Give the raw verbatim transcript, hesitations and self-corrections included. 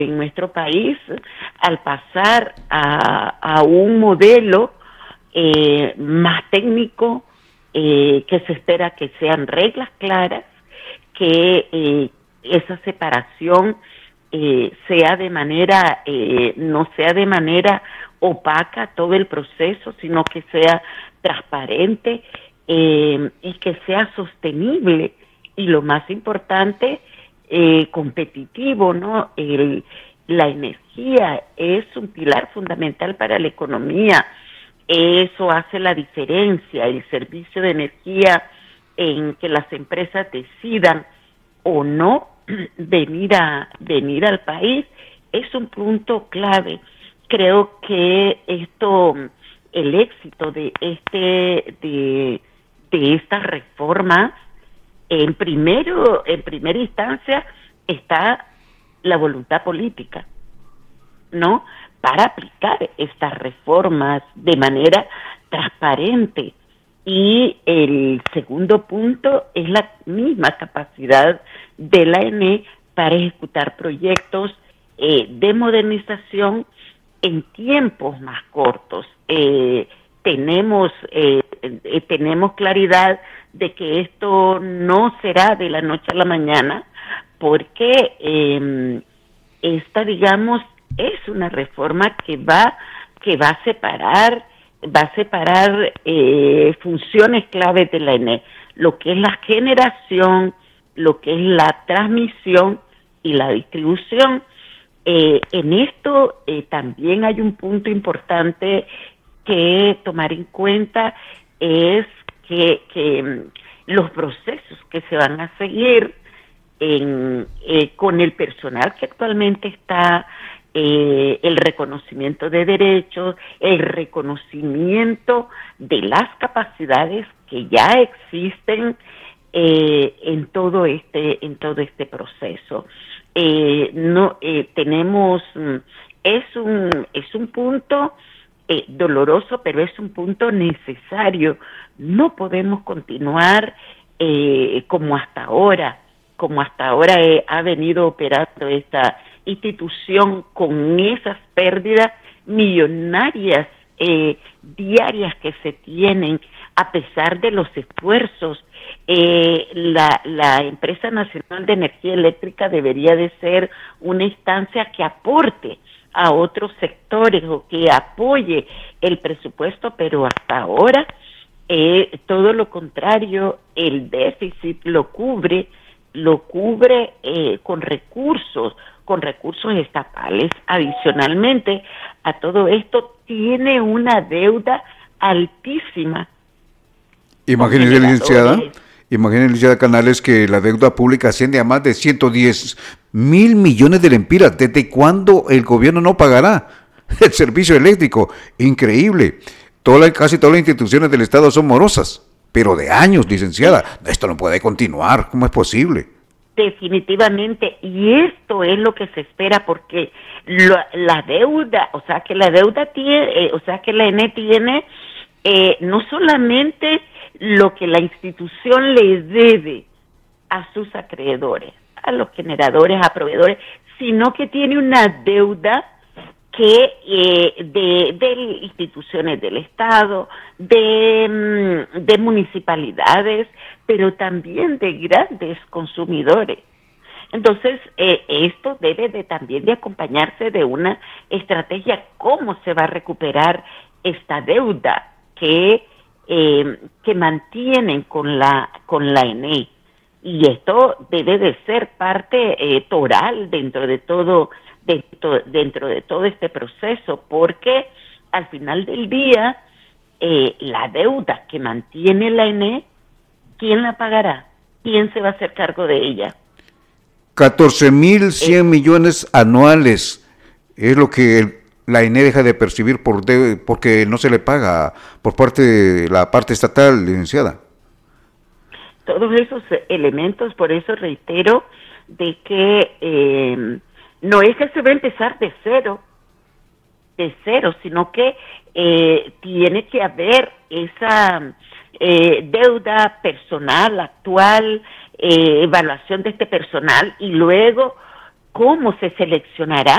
en nuestro país, al pasar a, a un modelo eh, más técnico, eh, que se espera que sean reglas claras, que eh, esa separación eh, sea de manera, eh, no sea de manera opaca todo el proceso, sino que sea transparente eh, y que sea sostenible, y lo más importante, eh, competitivo, ¿no? El, la energía es un pilar fundamental para la economía, eso hace la diferencia, el servicio de energía en que las empresas decidan o no venir a venir al país es un punto clave. Creo que esto, el éxito de este de, de estas reformas, en primero en primera instancia está la voluntad política, ¿no? Para aplicar estas reformas de manera transparente. Y el segundo punto es la misma capacidad de la E N E para ejecutar proyectos eh, de modernización en tiempos más cortos. Eh, tenemos eh, eh, tenemos claridad de que esto no será de la noche a la mañana, porque eh, esta, digamos, es una reforma que va que va a separar va a separar eh, funciones claves de la E N E, lo que es la generación, lo que es la transmisión y la distribución. Eh, en esto eh, también hay un punto importante que tomar en cuenta, es que, que mm, los procesos que se van a seguir en, eh, con el personal que actualmente está, eh, el reconocimiento de derechos, el reconocimiento de las capacidades que ya existen eh, en todo este en todo este proceso. Eh, no eh, tenemos es un es un punto eh, doloroso, pero es un punto necesario. No podemos continuar eh, como hasta ahora como hasta ahora eh, ha venido operando esta institución, con esas pérdidas millonarias eh, diarias que se tienen, a pesar de los esfuerzos. Eh, la, la Empresa Nacional de Energía Eléctrica debería de ser una instancia que aporte a otros sectores o que apoye el presupuesto, pero hasta ahora eh, todo lo contrario, el déficit lo cubre lo cubre eh, con recursos, con recursos estatales. Adicionalmente a todo esto, tiene una deuda altísima. Imagínese, licenciada, imagínese, licenciada Canales, que la deuda pública asciende a más de ciento diez mil millones de lempiras. ¿Desde cuándo el gobierno no pagará el servicio eléctrico? Increíble. Toda, casi todas las instituciones del Estado son morosas. Pero de años, licenciada, esto no puede continuar, ¿cómo es posible? Definitivamente, y esto es lo que se espera, porque lo, la deuda, o sea, que la deuda tiene, eh, o sea, que la E N E tiene eh, no solamente lo que la institución le debe a sus acreedores, a los generadores, a proveedores, sino que tiene una deuda que eh, de, de instituciones del Estado, de, de municipalidades, pero también de grandes consumidores. Entonces, eh, esto debe de también de acompañarse de una estrategia, cómo se va a recuperar esta deuda que eh, que mantienen con la con la E N E. Y esto debe de ser parte eh, toral dentro de todo Dentro, dentro de todo este proceso, porque al final del día eh, la deuda que mantiene la E N E, ¿quién la pagará? ¿Quién se va a hacer cargo de ella? catorce mil cien eh, millones anuales es lo que el, la E N E deja de percibir por de, porque no se le paga por parte de la parte estatal, licenciada. Todos esos elementos, por eso reitero de que eh, no es que se va a empezar de cero, de cero, sino que eh, tiene que haber esa eh, deuda personal actual, eh, evaluación de este personal, y luego cómo se seleccionará